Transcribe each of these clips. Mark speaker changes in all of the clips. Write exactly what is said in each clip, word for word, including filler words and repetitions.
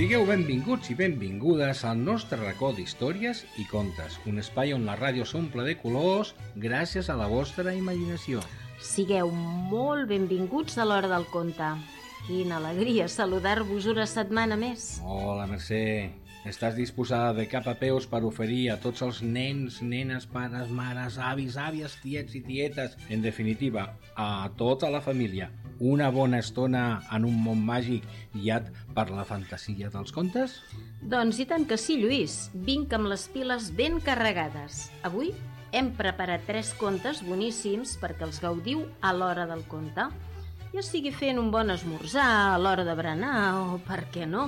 Speaker 1: Sigueu benvinguts i benvingudes al nostre racó d'històries i contes, un espai on la ràdio s'omple de colors gràcies a la vostra imaginació.
Speaker 2: Sigueu molt benvinguts a l'Hora del Conte. Quina alegria saludar-vos una setmana més.
Speaker 1: Hola, Mercè. Estàs disposada de cap a peus per oferir a tots els nens, nenes, pares, mares, avis, àvies, tiets i tietes, en definitiva, a tota la família, una bona estona en un món màgic guiat per la fantasia dels contes?
Speaker 2: Doncs i tant que sí, Lluís. Vinc amb les piles ben carregades. Avui hem preparat tres contes boníssims perquè els gaudiu a l'Hora del Conte. Ja sigui fent un bon esmorzar, a l'hora de berenar o, per què no,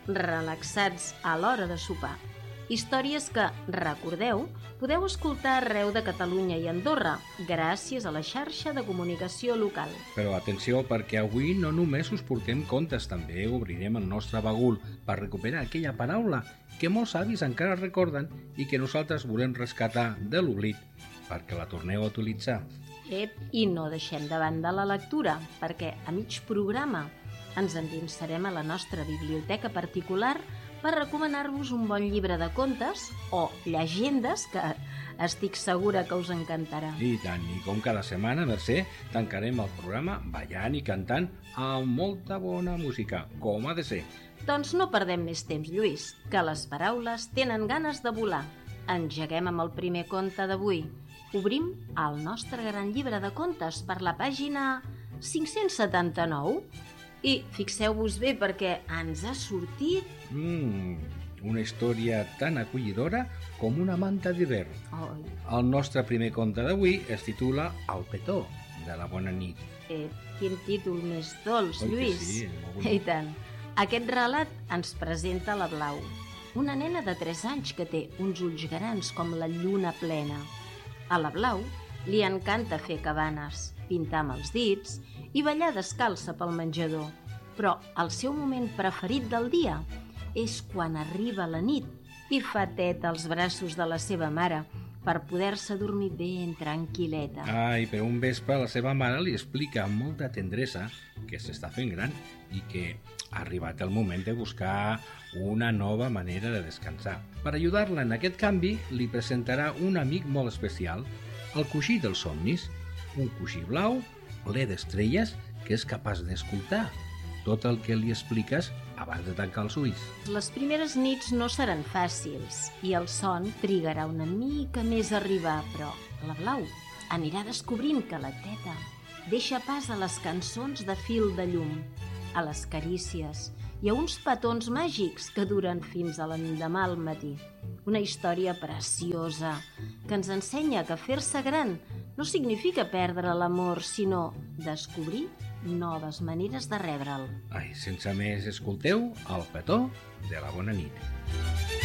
Speaker 2: relaxats a l'hora de sopar. Històries que, recordeu, podeu escoltar arreu de Catalunya i Andorra, gràcies a la xarxa de comunicació local.
Speaker 1: Però atenció, perquè avui no només us portem contes, també obrirem el nostre bagul per recuperar aquella paraula que molts avis encara recorden i que nosaltres volem rescatar de l'oblit perquè la torneu a utilitzar.
Speaker 2: Ep, i no deixem de banda la lectura, perquè a mig programa ens endinsarem a la nostra biblioteca particular per recomanar-vos un bon llibre de contes o llegendes que estic segura que us encantarà.
Speaker 1: I tant, i com cada setmana, Mercè, tancarem el programa ballant i cantant amb molta bona música, com ha de ser.
Speaker 2: Doncs no perdem més temps, Lluís, que les paraules tenen ganes de volar. Engeguem amb el primer conte d'avui. Obrim el nostre gran llibre de contes per la pàgina cinc-cents setanta-nou i fixeu-vos bé perquè ens ha sortit...
Speaker 1: Mmm, una història tan acollidora com una manta d'hivern.
Speaker 2: Oi.
Speaker 1: El nostre primer conte d'avui es titula El petó de la bona nit.
Speaker 2: Eh, quin títol més dolç,
Speaker 1: Oi que
Speaker 2: Lluís.
Speaker 1: sí, molt bonic.
Speaker 2: I tant. Aquest relat ens presenta la Blau, una nena de tres anys que té uns ulls grans com la lluna plena. A la Blau li encanta fer cabanes, pintar amb els dits i ballar descalça pel menjador. Però el seu moment preferit del dia és quan arriba la nit i fa teta als braços de la seva mare per poder-se dormir ben tranquil·leta.
Speaker 1: Ai, però un vespre la seva mare li explica amb molta tendresa que s'està fent gran i que ha arribat el moment de buscar una nova manera de descansar. Per ajudar-la en aquest canvi, li presentarà un amic molt especial, el coixí dels somnis, un coixí blau, ple d'estrelles, que és capaç d'escoltar tot el que li expliques abans de tancar els ulls.
Speaker 2: Les primeres nits no seran fàcils i el son trigarà una mica més a arribar, però la Blau anirà descobrint que la teta deixa pas a les cançons de fil de llum, a les carícies i a uns petons màgics que duren fins a l'endemà al matí. Una història preciosa que ens ensenya que fer-se gran no significa perdre l'amor, sinó descobrir noves maneres de rebre'l.
Speaker 1: Ai, sense més, escolteu El petó de la bona nit.